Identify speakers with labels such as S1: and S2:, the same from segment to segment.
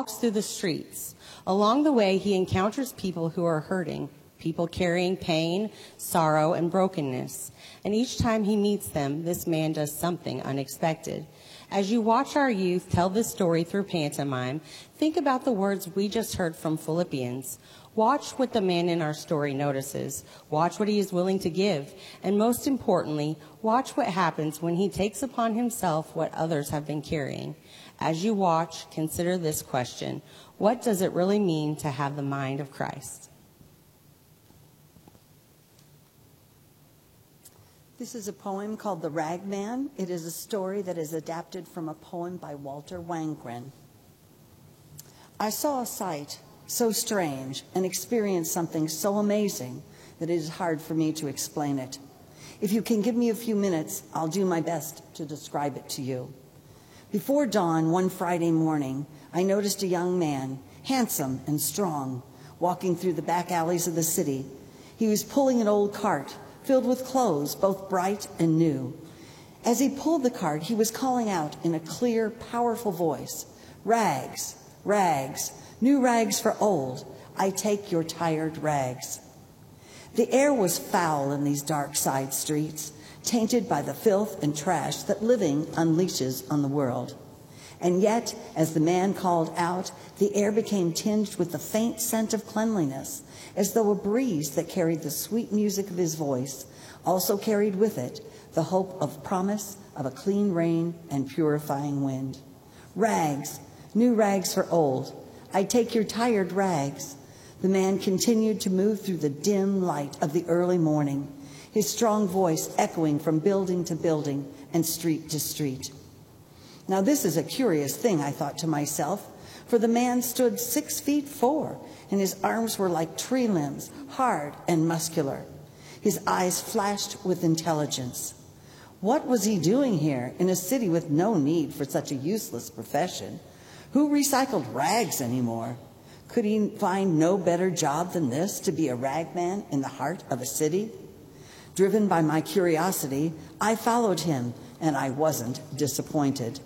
S1: walks through the streets. Along the way, he encounters people who are hurting, people carrying pain, sorrow, and brokenness. And each time he meets them, this man does something unexpected. As you watch our youth tell this story through pantomime, think about the words we just heard from Philippians. Watch what the man in our story notices. Watch what he is willing to give. And most importantly, watch what happens when he takes upon himself what others have been carrying. As you watch, consider this question. What does it really mean to have the mind of Christ?
S2: This is a poem called The Rag Man. It is a story that is adapted from a poem by Walter Wangerin. I saw a sight so strange and experienced something so amazing that it is hard for me to explain it. If you can give me a few minutes, I'll do my best to describe it to you. Before dawn one Friday morning, I noticed a young man, handsome and strong, walking through the back alleys of the city. He was pulling an old cart filled with clothes, both bright and new. As he pulled the cart, he was calling out in a clear, powerful voice, "Rags, rags, new rags for old. I take your tired rags." The air was foul in these dark side streets, tainted by the filth and trash that living unleashes on the world. And yet, as the man called out, the air became tinged with the faint scent of cleanliness, as though a breeze that carried the sweet music of his voice also carried with it the hope of promise of a clean rain and purifying wind. Rags, new rags for old. I take your tired rags. The man continued to move through the dim light of the early morning, his strong voice echoing from building to building and street to street. Now this is a curious thing, I thought to myself, for the man stood 6'4", and his arms were like tree limbs, hard and muscular. His eyes flashed with intelligence. What was he doing here in a city with no need for such a useless profession? Who recycled rags anymore? Could he find no better job than this, to be a ragman in the heart of a city? Driven by my curiosity, I followed him, and I wasn't disappointed.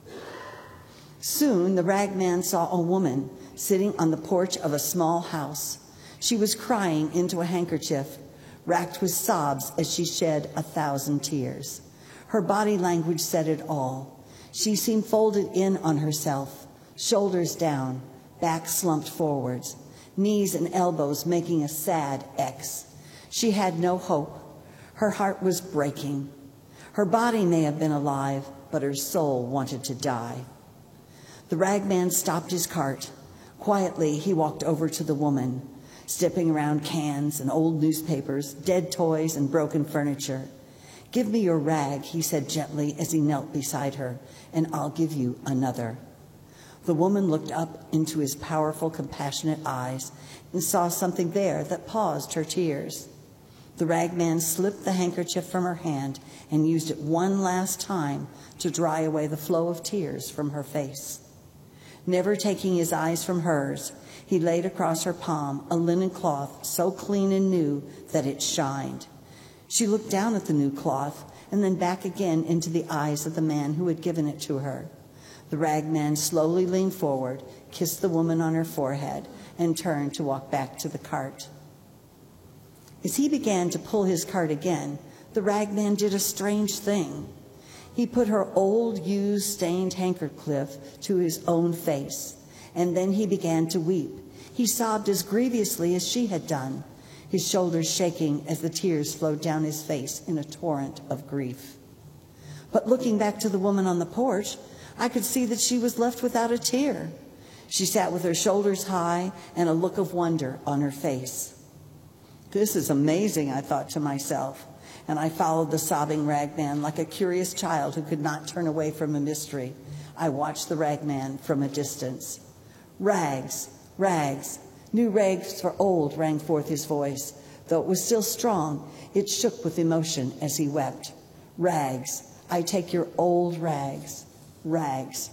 S2: Soon the ragman saw a woman sitting on the porch of a small house. She was crying into a handkerchief, racked with sobs as she shed 1,000 tears. Her body language said it all. She seemed folded in on herself, shoulders down, back slumped forwards, knees and elbows making a sad X. She had no hope. Her heart was breaking. Her body may have been alive, but her soul wanted to die. The ragman stopped his cart. Quietly, he walked over to the woman, stepping around cans and old newspapers, dead toys and broken furniture. "Give me your rag," he said gently as he knelt beside her, "and I'll give you another." The woman looked up into his powerful, compassionate eyes and saw something there that paused her tears. The ragman slipped the handkerchief from her hand and used it one last time to dry away the flow of tears from her face. Never taking his eyes from hers, he laid across her palm a linen cloth so clean and new that it shined. She looked down at the new cloth and then back again into the eyes of the man who had given it to her. The ragman slowly leaned forward, kissed the woman on her forehead, and turned to walk back to the cart. As he began to pull his cart again, the ragman did a strange thing. He put her old, used, stained handkerchief to his own face, and then he began to weep. He sobbed as grievously as she had done, his shoulders shaking as the tears flowed down his face in a torrent of grief. But looking back to the woman on the porch, I could see that she was left without a tear. She sat with her shoulders high and a look of wonder on her face. This is amazing, I thought to myself, and I followed the sobbing ragman like a curious child who could not turn away from a mystery. I watched the ragman from a distance. "Rags, rags, new rags for old," rang forth his voice. Though it was still strong, it shook with emotion as he wept. "Rags, I take your old rags, rags."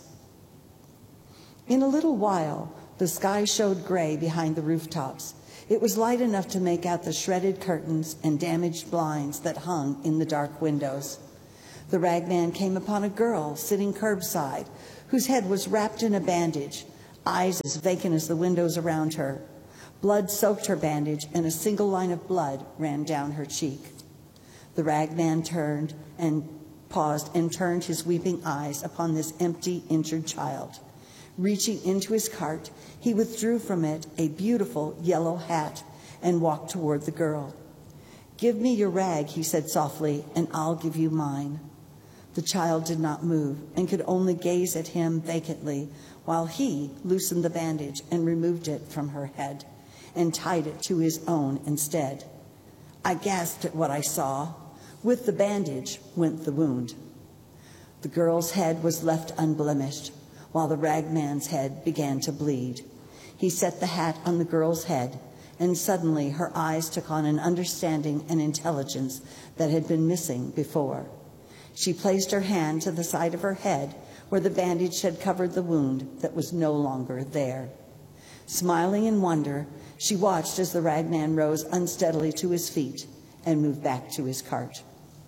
S2: In a little while, the sky showed gray behind the rooftops. It was light enough to make out the shredded curtains and damaged blinds that hung in the dark windows. The ragman came upon a girl sitting curbside, whose head was wrapped in a bandage, eyes as vacant as the windows around her. Blood soaked her bandage, and a single line of blood ran down her cheek. The ragman turned and paused and turned his weeping eyes upon this empty, injured child. Reaching into his cart, he withdrew from it a beautiful yellow hat and walked toward the girl. "Give me your rag," he said softly, "and I'll give you mine." The child did not move and could only gaze at him vacantly while he loosened the bandage and removed it from her head and tied it to his own instead. I gasped at what I saw. With the bandage went the wound. The girl's head was left unblemished, while the ragman's head began to bleed. He set the hat on the girl's head, and suddenly her eyes took on an understanding and intelligence that had been missing before. She placed her hand to the side of her head where the bandage had covered the wound that was no longer there. Smiling in wonder, she watched as the ragman rose unsteadily to his feet and moved back to his cart.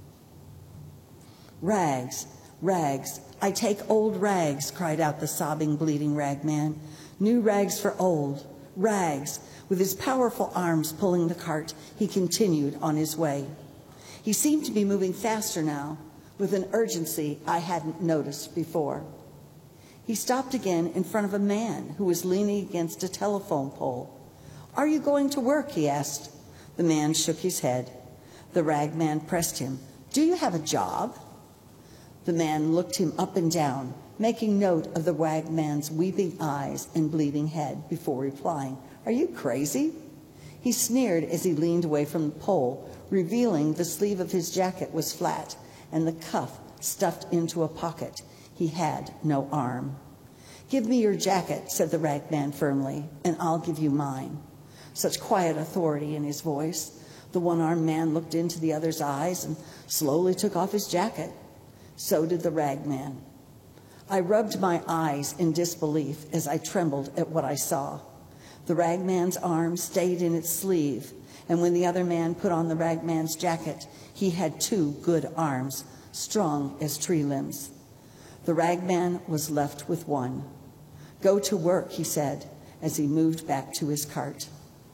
S2: "Rags, rags, I take old rags," cried out the sobbing, bleeding ragman. "New rags for old, rags." With his powerful arms pulling the cart, he continued on his way. He seemed to be moving faster now, with an urgency I hadn't noticed before. He stopped again in front of a man who was leaning against a telephone pole. "Are you going to work?" he asked. The man shook his head. The ragman pressed him. "Do you have a job?" The man looked him up and down, making note of the ragman's weeping eyes and bleeding head before replying. "Are you crazy?" He sneered as he leaned away from the pole, revealing the sleeve of his jacket was flat and the cuff stuffed into a pocket. He had no arm. "Give me your jacket," said the ragman firmly, "and I'll give you mine." Such quiet authority in his voice. The one-armed man looked into the other's eyes and slowly took off his jacket. So did the ragman. I rubbed my eyes in disbelief as I trembled at what I saw. The ragman's arm stayed in its sleeve, and when the other man put on the ragman's jacket, he had two good arms, strong as tree limbs. The ragman was left with one. "Go to work," he said, as he moved back to his cart.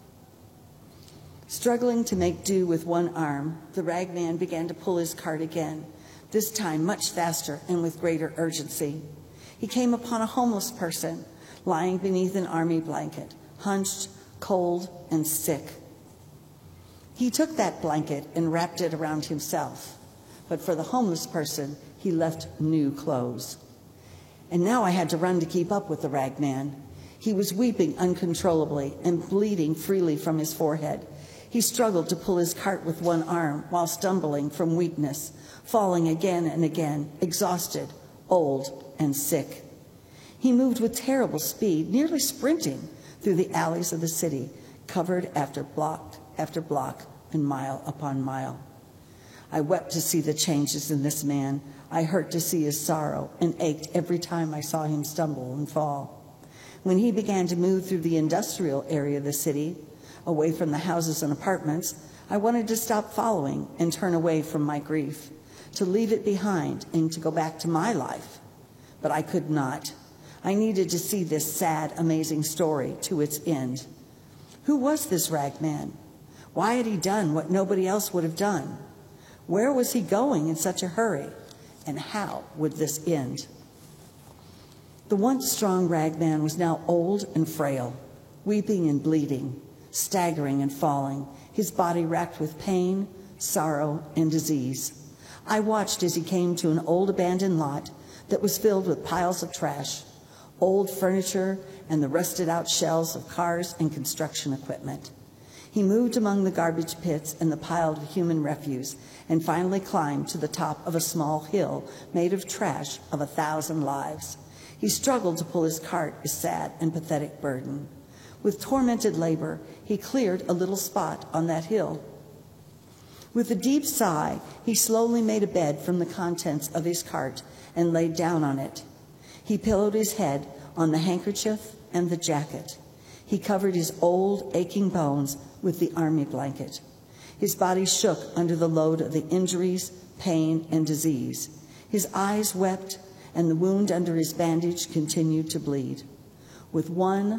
S2: Struggling to make do with one arm, the ragman began to pull his cart again, this time much faster and with greater urgency. He came upon a homeless person lying beneath an army blanket, hunched, cold, and sick. He took that blanket and wrapped it around himself, but for the homeless person, he left new clothes. And now I had to run to keep up with the ragman. He was weeping uncontrollably and bleeding freely from his forehead. He struggled to pull his cart with one arm while stumbling from weakness, falling again and again, exhausted, old, and sick. He moved with terrible speed, nearly sprinting through the alleys of the city, covered after block and mile upon mile. I wept to see the changes in this man. I hurt to see his sorrow and ached every time I saw him stumble and fall. When he began to move through the industrial area of the city, away from the houses and apartments, I wanted to stop following and turn away from my grief, to leave it behind and to go back to my life. But I could not. I needed to see this sad, amazing story to its end. Who was this ragman? Why had he done what nobody else would have done? Where was he going in such a hurry? And how would this end? The once strong ragman was now old and frail, weeping and bleeding, staggering and falling, his body racked with pain, sorrow, and disease. I watched as he came to an old abandoned lot that was filled with piles of trash, old furniture, and the rusted-out shells of cars and construction equipment. He moved among the garbage pits and the pile of human refuse and finally climbed to the top of a small hill made of trash of 1,000 lives. He struggled to pull his cart, a sad and pathetic burden. With tormented labor, he cleared a little spot on that hill. With a deep sigh, he slowly made a bed from the contents of his cart and laid down on it. He pillowed his head on the handkerchief and the jacket. He covered his old, aching bones with the army blanket. His body shook under the load of the injuries, pain, and disease. His eyes wept, and the wound under his bandage continued to bleed. with one